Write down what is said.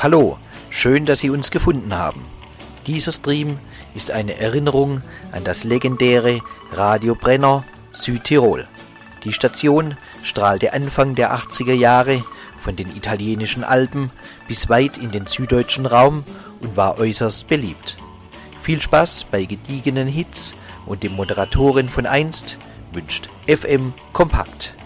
Hallo, schön, dass Sie uns gefunden haben. Dieser Stream ist eine Erinnerung an das legendäre Radio Brenner Südtirol. Die Station strahlte Anfang der 80er Jahre von den italienischen Alpen bis weit in den süddeutschen Raum und war äußerst beliebt. Viel Spaß bei gediegenen Hits und dem Moderatoren von einst wünscht FM Kompakt.